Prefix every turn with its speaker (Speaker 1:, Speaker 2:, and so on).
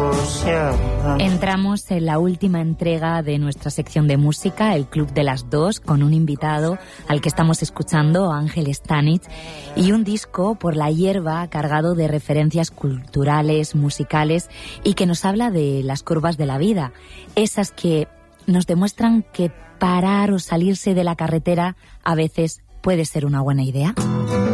Speaker 1: Entramos en la última entrega de nuestra sección de música, el Club de las Dos, con un invitado al que estamos escuchando, Ángel Stanich, y un disco Por la hierba cargado de referencias culturales, musicales y que nos habla de las curvas de la vida, esas que nos demuestran que parar o salirse de la carretera a veces puede ser una buena idea.